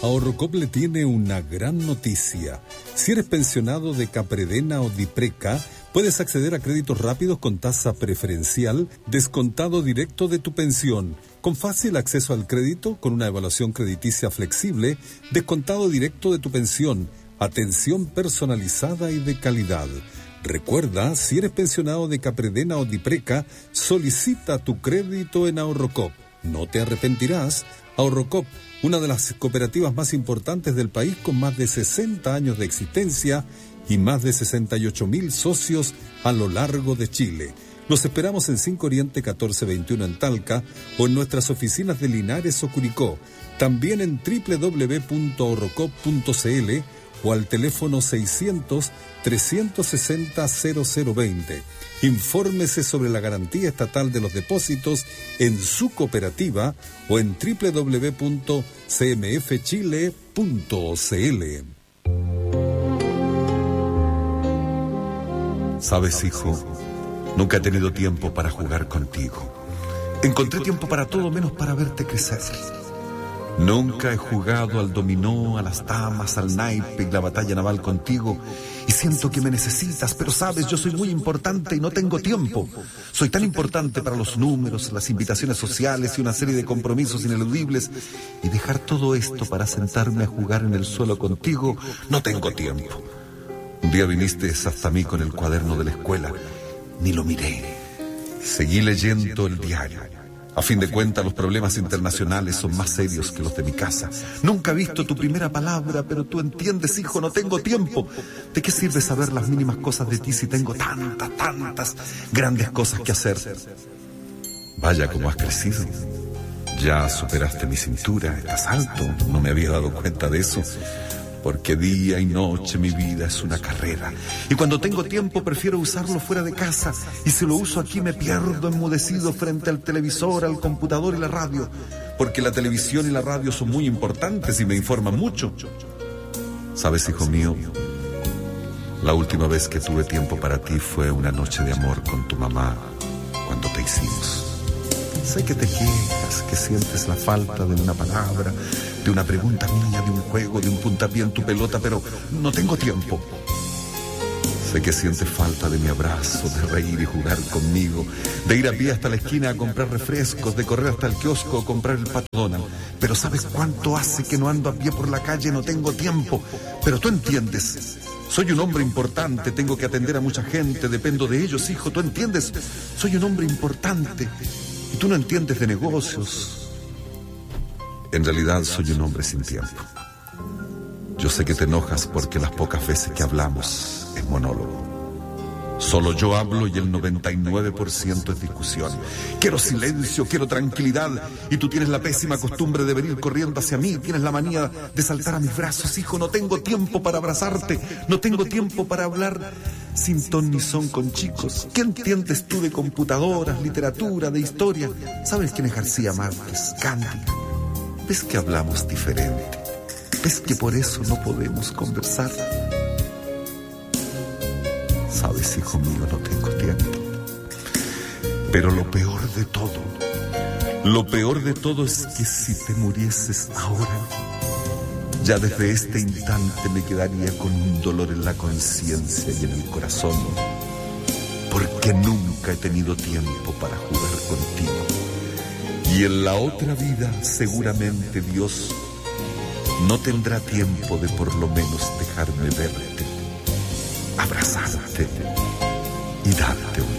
Ahorrocop le tiene una gran noticia. Si eres pensionado de Capredena o Dipreca, puedes acceder a créditos rápidos con tasa preferencial, descontado directo de tu pensión, con fácil acceso al crédito, con una evaluación crediticia flexible, descontado directo de tu pensión, atención personalizada y de calidad. Recuerda, si eres pensionado de Capredena o Dipreca, solicita tu crédito en Ahorrocop. No te arrepentirás. Ahorrocop, una de las cooperativas más importantes del país con más de 60 años de existencia y más de 68.000 socios a lo largo de Chile. Los esperamos en 5 Oriente 1421 en Talca o en nuestras oficinas de Linares o Curicó. También en www.ahorrocop.cl o al teléfono 600-360-0020. Infórmese sobre la garantía estatal de los depósitos en su cooperativa o en www.cmfchile.cl. Sabes, hijo, nunca he tenido tiempo para jugar contigo. Encontré tiempo para todo menos para verte crecer. Nunca he jugado al dominó, a las damas, al naipe y la batalla naval contigo, y siento que me necesitas, pero sabes, yo soy muy importante y no tengo tiempo. Soy tan importante para los números, las invitaciones sociales y una serie de compromisos ineludibles, y dejar todo esto para sentarme a jugar en el suelo contigo, no tengo tiempo. Un día viniste hasta mí con el cuaderno de la escuela, ni lo miré. Seguí leyendo el diario. A fin de cuentas, los problemas internacionales son más serios que los de mi casa. Nunca he visto tu primera palabra, pero tú entiendes, hijo, no tengo tiempo. ¿De qué sirve saber las mínimas cosas de ti si tengo tantas grandes cosas que hacer? Vaya cómo has crecido. Ya superaste mi cintura, estás alto. No me había dado cuenta de eso. Porque día y noche mi vida es una carrera. Y cuando tengo tiempo prefiero usarlo fuera de casa. Y si lo uso aquí me pierdo enmudecido frente al televisor, al computador y la radio. Porque la televisión y la radio son muy importantes y me informan mucho. ¿Sabes, hijo mío? La última vez que tuve tiempo para ti fue una noche de amor con tu mamá cuando te hicimos. Sé que te quejas, que sientes la falta de una palabra, de una pregunta mía, de un juego, de un puntapié en tu pelota, pero no tengo tiempo. Sé que sientes falta de mi abrazo, de reír y jugar conmigo, de ir a pie hasta la esquina a comprar refrescos, de correr hasta el kiosco a comprar el Pato Donald. Pero ¿sabes cuánto hace que no ando a pie por la calle? No tengo tiempo. Pero tú entiendes. Soy un hombre importante, tengo que atender a mucha gente, dependo de ellos, hijo, ¿tú entiendes? Soy un hombre importante. Y tú no entiendes de negocios. En realidad soy un hombre sin tiempo. Yo sé que te enojas porque las pocas veces que hablamos es monólogo. Solo yo hablo y el 99% es discusión. Quiero silencio, quiero tranquilidad. Y tú tienes la pésima costumbre de venir corriendo hacia mí. Tienes la manía de saltar a mis brazos. Hijo, no tengo tiempo para abrazarte. No tengo tiempo para hablar sin ton ni son con chicos. ¿Qué entiendes tú de computadoras, literatura, de historia? ¿Sabes quién es García Márquez? Gandhi. ¿Ves que hablamos diferente? ¿Ves que por eso no podemos conversar? Sabes, hijo mío, no tengo tiempo. Pero lo peor de todo es que si te murieses ahora, ya desde este instante me quedaría con un dolor en la conciencia y en el corazón, porque nunca he tenido tiempo para jugar contigo. Y en la otra vida, seguramente Dios no tendrá tiempo de por lo menos dejarme verte, abrazarte y darte un